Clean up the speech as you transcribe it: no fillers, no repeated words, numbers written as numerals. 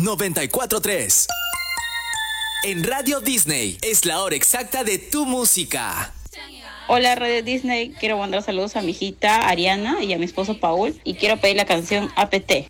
94.3. En Radio Disney es la hora exacta de tu música. Hola Radio Disney, quiero mandar saludos a mi hijita Ariana y a mi esposo Paul y quiero pedir la canción APT.